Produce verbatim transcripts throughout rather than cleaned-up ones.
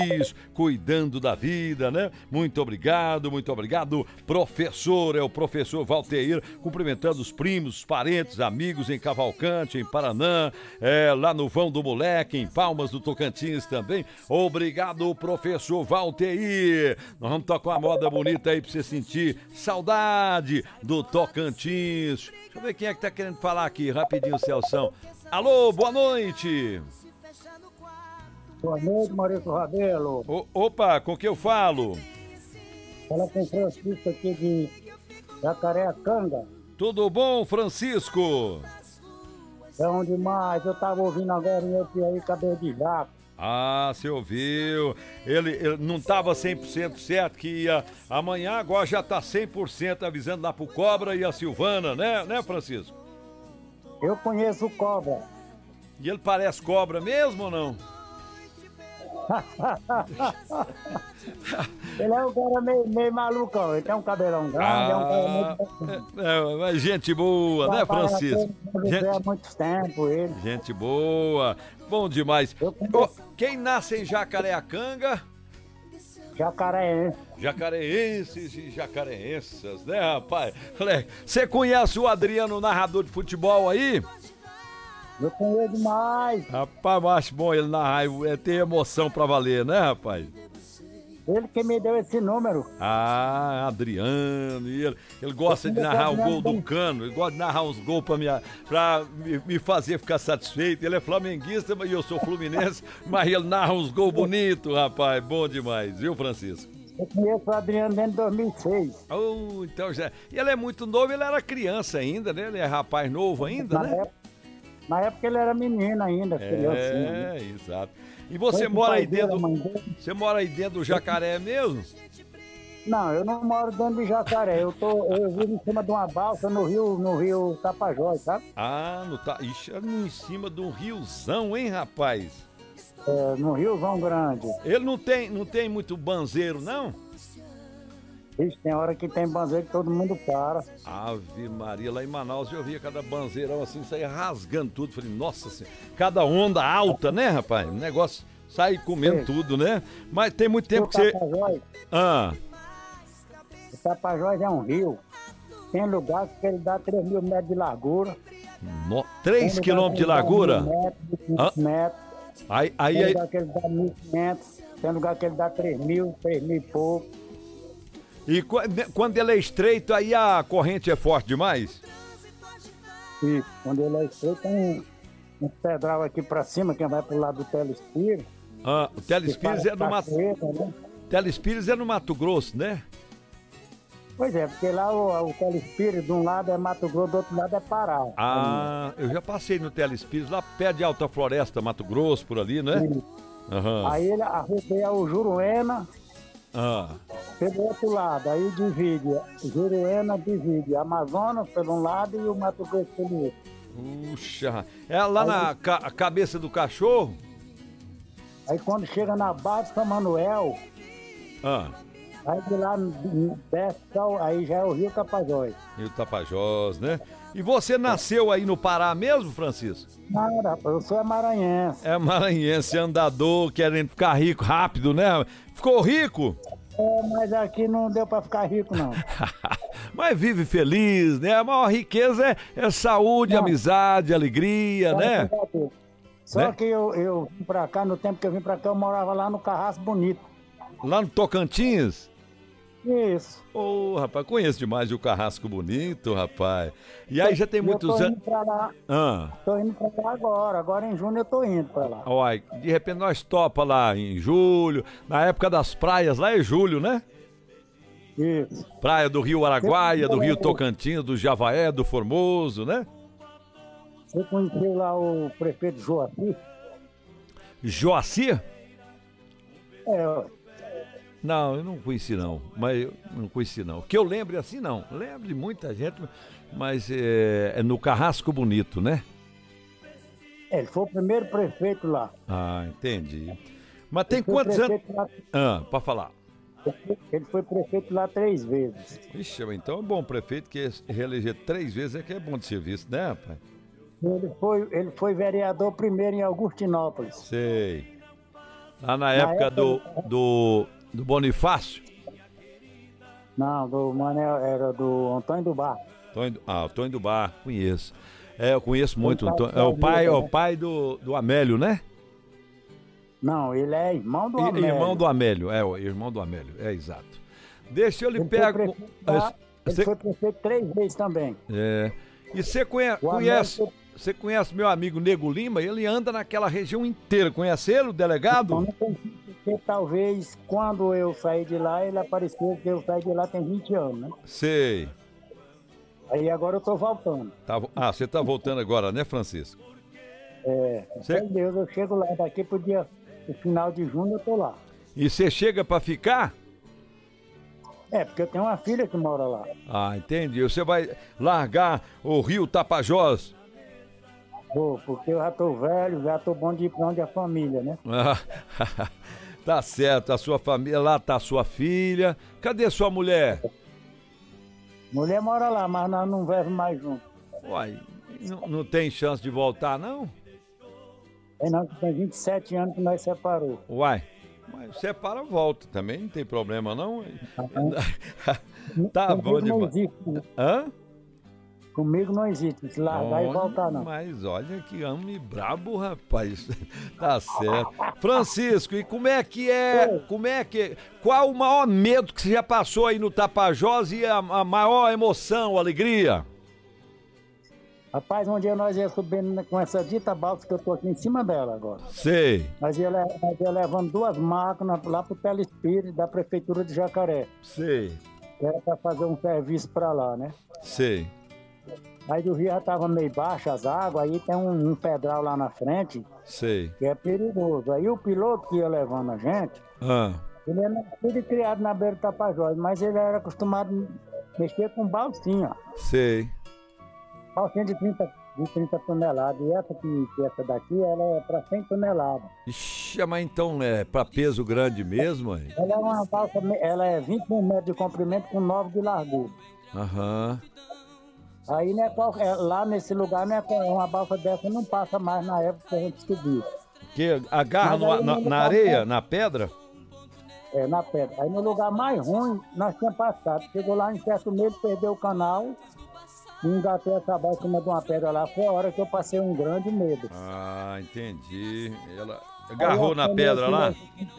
cuidando da vida, né? Muito obrigado, muito obrigado, professor, é o professor Valteir, cumprimentando os primos, os parentes, amigos em Cavalcante, em Paraná, é, lá no Vão do Moleque, em Palmas do Tocantins também. Obrigado, professor Valteir. Nós vamos tocar uma moda bonita aí pra você sentir saudade do Tocantins. Deixa eu ver quem é que tá querendo falar aqui, rapidinho, Celção. Alô, boa noite. Boa noite, Maurício Rabelo. O, opa, com que eu falo? Fala com o Francisco aqui de Jacareacanga. Tudo bom, Francisco? É um demais. Eu tava ouvindo agora em outro aí, cabelo de jaco. Ah, você ouviu. Ele, ele não tava cem por cento certo que ia amanhã, agora já tá cem por cento avisando lá pro Cobra e a Silvana, né, né, Francisco? Eu conheço o Cobra. E ele parece cobra mesmo ou não? Ele é um cara meio, meio malucão, ele tem um cabelão grande, ah, é um cara meio... É, mas gente boa, né, Francisco? Gente... Há muito tempo, ele. Gente boa, bom demais. Eu... Oh, quem nasce em Jacareacanga? Jacareense. Jacareenses e jacareenses, né, rapaz? Você conhece o Adriano, narrador de futebol aí? Eu conheço demais. Rapaz, eu acho bom ele narrar, é ter emoção pra valer, né, rapaz? Ele que me deu esse número. Ah, Adriano, ele, ele gosta de narrar o gol do Cano, ele gosta de narrar uns gols pra, minha, pra me, me fazer ficar satisfeito. Ele é flamenguista, mas eu sou fluminense, mas ele narra uns gols bonitos, rapaz, bom demais, viu, Francisco? Eu conheço o Adriano desde dois mil e seis. Oh, então já... E ele é muito novo, ele era criança ainda, né? Ele é rapaz novo ainda, na né? Época, na época ele era menino ainda, criança. É, assim, exato. E você mora aí dentro... Você mora aí dentro do Jacaré mesmo? Não, eu não moro dentro de Jacaré. Eu, tô, eu vivo em cima de uma balsa no rio, no rio Tapajós, sabe? Ah, no, ta... Ixi, em cima de um riozão, hein, rapaz? É, no riozão grande. Ele não tem, não tem muito banzeiro, não? Ixi, tem hora que tem banzeiro que todo mundo para. Ave Maria, lá em Manaus eu via cada banzeirão assim, saia rasgando tudo. Falei, nossa senhora, cada onda alta, né, rapaz? O negócio sai comendo Sim. tudo, né? Mas tem muito tempo o que você... Tapajós, ah. O Tapajós é um rio. Tem lugar que ele dá três mil metros de largura. No... três quilômetros de largura? mil metros, quinhentos metros. Aí, aí, tem aí... lugar que ele dá mil e quinhentos. Tem lugar que ele dá três mil, três mil e pouco. E quando ele é estreito, aí a corrente é forte demais? Isso, quando ele é estreito, tem um, um pedral aqui pra cima, que vai pro lado do Telespires. Ah, o Telespires é no Mato... Né? Telespires é no Mato Grosso, né? Pois é, porque lá o, o Telespires, de um lado é Mato Grosso, do outro lado é Pará. Ah, eu já passei no Telespires, lá perto de Alta Floresta, Mato Grosso, por ali, né? Uhum. Aí ele arrodeia o Juruena. Ah. Pelo outro lado, aí divide, Juruena divide Amazonas pelo um lado e o Mato Grosso pelo outro. Puxa, é lá aí, na ca cabeça do cachorro? Aí quando chega na Barra de São Manuel, ah. aí de lá desce, aí já é o Rio Tapajós. Rio Tapajós, né? E você nasceu aí no Pará mesmo, Francisco? Não, rapaz, eu sou maranhense. É maranhense, andador, querendo ficar rico rápido, né? Ficou rico? É, mas aqui não deu pra ficar rico, não. Mas vive feliz, né? A maior riqueza é, é saúde, não. amizade, alegria, né? Só né? que eu, eu vim pra cá, no tempo que eu vim pra cá, eu morava lá no Carrasco Bonito. Lá no Tocantins? Isso. Ô, oh, rapaz, conheço demais o Carrasco Bonito, rapaz. E aí já tem muitos anos. Eu tô indo pra lá. Ah. Tô indo pra lá agora. Agora em junho eu tô indo pra lá. Uai, de repente nós topa lá em julho, na época das praias, lá é julho, né? Isso. Praia do Rio Araguaia, do Rio Tocantins, do Javaé, do Formoso, né? Você conheceu lá o prefeito Joacir? Joacir? É, ó. Não, eu não conheci não, mas eu não conheci não. Que eu lembre assim não, lembro de muita gente, mas é, é no Carrasco Bonito, né? É, ele foi o primeiro prefeito lá. Ah, entendi. Mas tem quantos anos? Lá... Ah, pra falar. Ele foi prefeito lá três vezes. Ixi, então é bom prefeito que reeleger três vezes é que é bom de serviço, né, rapaz? Ele foi, ele foi vereador primeiro em Augustinópolis. Sei. Lá na época, época do, do, do Bonifácio? Não, do Manel, era do Antônio do Bar. Antônio, ah, Antônio do Bar, conheço. É, eu conheço muito. Antônio, é o pai, é o pai do, do Amélio, né? Não, ele é irmão do I, Amélio. Irmão do Amélio, é, o irmão do Amélio, é exato. Deixa eu lhe pegar. Ele cê... foi prefeito três vezes também. É. E você conhece, conhece, você conhece meu amigo Nego Lima? Ele anda naquela região inteira. Conhece ele, o delegado? Eu não consigo, porque talvez quando eu saí de lá, ele apareceu, porque eu saí de lá tem vinte anos, né? Sei. Aí agora eu tô voltando. Tá, ah, você tá voltando agora, né, Francisco? É, Cê... Meu Deus, eu chego lá daqui pro dia, no final de junho eu tô lá. E você chega pra ficar? É, porque eu tenho uma filha que mora lá. Ah, entendi. Você vai largar o Rio Tapajós? Vou, porque eu já tô velho, já tô bom de ir pra onde é a família, né? Tá certo, a sua família, lá tá a sua filha. Cadê sua mulher? Mulher mora lá, mas nós não vivemos mais juntos. Uai, não, não tem chance de voltar, não? Tem não, que tem vinte e sete anos que nós separou. Uai, mas separa, volta também, não tem problema, não? Tá bom demais. Não existe. Hã? Comigo não existe, se largar olha, e voltar não. Mas olha que homem brabo, rapaz. Tá certo. Francisco, e como é que é, como é que, qual o maior medo que você já passou aí no Tapajós e a, a maior emoção, alegria? Rapaz, um dia nós ia subindo com essa dita balsa que eu tô aqui em cima dela agora. Sei. Nós ia, nós ia levando duas máquinas lá pro Telespírito da Prefeitura de Jacaré. Sei. Que era pra fazer um serviço pra lá, né? Sei. Aí do rio já tava meio baixo as águas, aí tem um, um pedral lá na frente. Sei. Que é perigoso. Aí o piloto que ia levando a gente, ah. ele é nascido e criado na beira do Tapajós, mas ele era acostumado a mexer com balsinha. Sei. Balsinha de trinta, de trinta toneladas. E essa, que, que essa daqui, ela é para cem toneladas. Ixi, mas então é para peso grande mesmo, hein? Ela é uma balsa, ela é vinte e um metros de comprimento com nove de largura. Aham. Aí né, lá nesse lugar, né, uma balsa dessa não passa mais na época que a gente subiu. Que agarra no, na, na areia, na pedra? É, na pedra. Aí no lugar mais ruim, nós tínhamos passado. Chegou lá em certo meio, perdeu o canal e engatei essa balsa em cima de uma pedra lá. Foi a hora que eu passei um grande medo. Ah, entendi. Ela agarrou na pedra lá?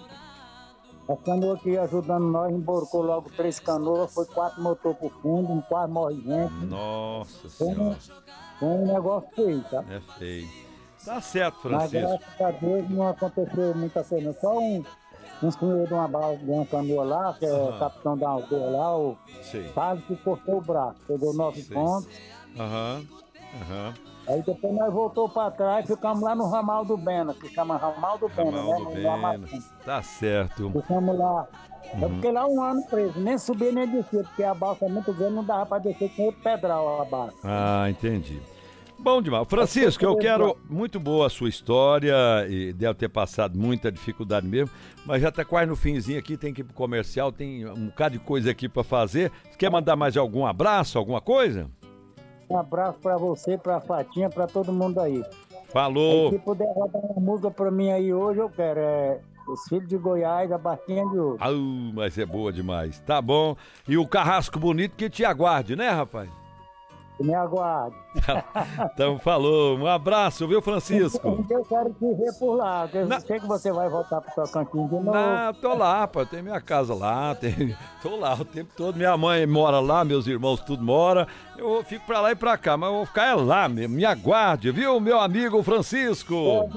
A canoa que ia ajudando nós emborcou logo três canoas, foi quatro motor pro fundo, um quase morre gente. Nossa foi Senhora. Um, foi um negócio feio, tá? É feio. Tá certo, Francisco. Mas graças a Deus não aconteceu muita coisa, não. Só um, um senhor de uma, de uma canoa lá, que é uhum. capitão da aldeia lá, o quase que cortou o braço, pegou nove Sei. pontos. Aham, uhum. aham. Uhum. Aí depois nós voltamos para trás e ficamos lá no Ramal do Bena, que chama Ramal do Bena, Ramal né? Do Bena. Tá certo. Ficamos lá. Uhum. Eu fiquei lá um ano preso, nem subir nem descer, porque a balsa é muito grande, não dava para descer com outro pedral abaixo. Ah, entendi. Bom demais. Francisco, eu quero... Muito boa a sua história e deve ter passado muita dificuldade mesmo, mas já tá quase no finzinho aqui, tem que ir pro comercial, tem um bocado de coisa aqui para fazer. Você quer mandar mais algum abraço, alguma coisa? Um abraço pra você, pra Fatinha, pra todo mundo aí. Falou! Aí, se puder rodar uma música pra mim aí hoje, eu quero. É Os Filhos de Goiás, a Barquinha de Ouro. Ah, mas é boa demais. Tá bom. E o Carrasco Bonito que te aguarde, né, rapaz? Que me aguarde. Então falou. Um abraço, viu, Francisco? Eu quero te ver por lá. Eu Na... sei que você vai voltar pro seu cantinho de novo. Não, tô lá, pô. Tem minha casa lá. Tem... Tô lá o tempo todo. Minha mãe mora lá, meus irmãos tudo moram. Eu fico pra lá e pra cá, mas eu vou ficar lá mesmo. Me aguarde, viu, meu amigo Francisco?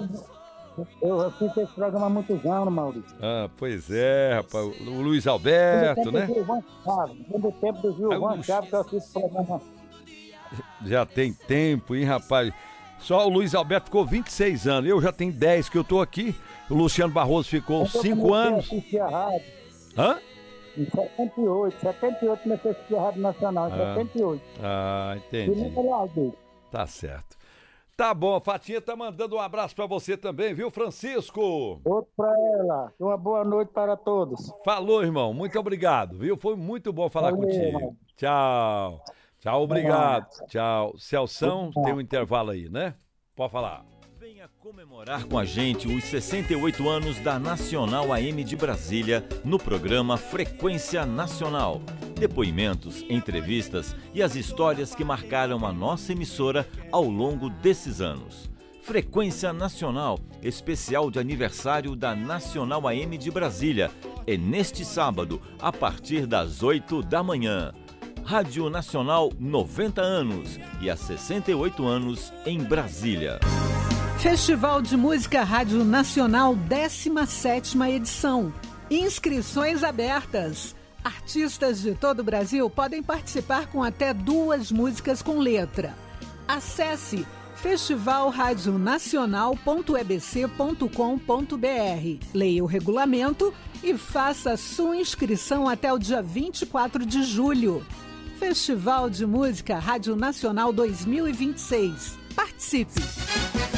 Eu, eu fiz esse programa há muitos anos, Maurício. Ah, pois é, rapaz. O Luiz Alberto, né? No tempo do Gilvan Chaves que eu fiz esse programa. Já tem tempo, hein, rapaz? Só o Luiz Alberto ficou vinte e seis anos. Eu já tenho dez que eu tô aqui. O Luciano Barroso ficou cinco anos. Eu a rádio. Hã? Em setenta e oito. setenta e oito comecei a assistir a Rádio Nacional. Em ah. setenta e oito. Ah, entendi. Tá certo. Tá bom, a Fatinha tá mandando um abraço pra você também, viu, Francisco? Outro pra ela. Uma boa noite para todos. Falou, irmão. Muito obrigado, viu? Foi muito bom falar Valeu, contigo. Irmão. Tchau. Tchau, obrigado. Tchau. Celção, tem um intervalo aí, né? Pode falar. Venha comemorar com a gente os sessenta e oito anos da Nacional A M de Brasília no programa Frequência Nacional. Depoimentos, entrevistas e as histórias que marcaram a nossa emissora ao longo desses anos. Frequência Nacional, especial de aniversário da Nacional A M de Brasília. É neste sábado, a partir das oito da manhã. Rádio Nacional, noventa anos e há sessenta e oito anos em Brasília. Festival de Música Rádio Nacional, décima sétima edição. Inscrições abertas. Artistas de todo o Brasil podem participar com até duas músicas com letra. Acesse festival rádio nacional ponto e b c ponto com ponto b r. Leia o regulamento e faça sua inscrição até o dia vinte e quatro de julho. Festival de Música Rádio Nacional dois mil e vinte e seis. Participe!